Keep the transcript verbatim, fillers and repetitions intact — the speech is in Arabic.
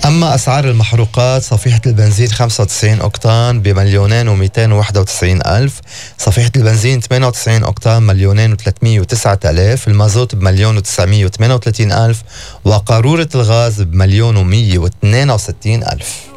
أما أسعار المحروقات: صفيحة البنزين خمسة وتسعين أوكتان بمليونين ومئتين وواحد وتسعين ألف، صفيحة البنزين ثمانية وتسعين أوكتان مليونين وثلاثمية وتسعة آلاف، المازوت بمليون وتسعمية وثمانية وثلاثين ألف، وقارورة الغاز بمليون ومية واثنين وستين ألف.